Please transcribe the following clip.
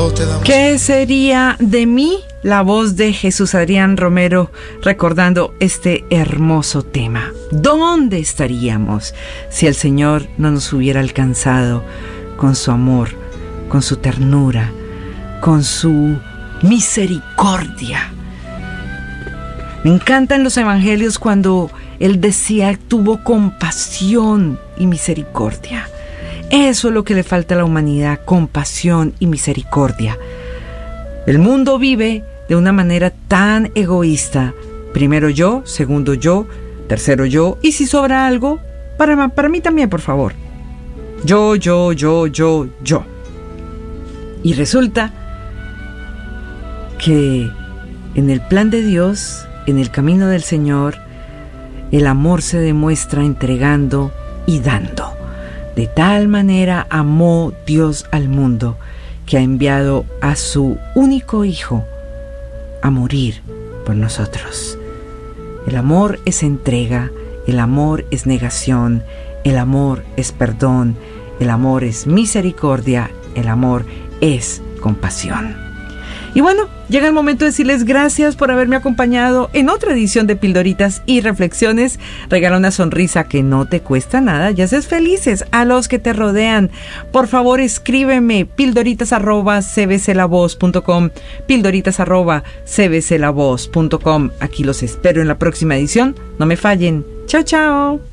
Oh, te damos. ¿Qué sería de mí? La voz de Jesús Adrián Romero recordando este hermoso tema. ¿Dónde estaríamos si el Señor no nos hubiera alcanzado con su amor, con su ternura, con su misericordia? Me encantan los evangelios cuando Él decía, tuvo compasión y misericordia. Eso es lo que le falta a la humanidad, compasión y misericordia. El mundo vive de una manera tan egoísta. Primero yo, segundo yo, tercero yo, y si sobra algo, para mí también, por favor. Yo. Y resulta que en el plan de Dios, en el camino del Señor, el amor se demuestra entregando y dando. De tal manera amó Dios al mundo, que ha enviado a su único Hijo a morir por nosotros. El amor es entrega, el amor es negación, el amor es perdón, el amor es misericordia, el amor es compasión. Y bueno, llega el momento de decirles gracias por haberme acompañado en otra edición de Pildoritas y Reflexiones. Regala una sonrisa que no te cuesta nada y haces felices a los que te rodean. Por favor, escríbeme pildoritas@cbclavoz.com, pildoritas@cbclavoz.com. Aquí los espero en la próxima edición. No me fallen. Chao, chao.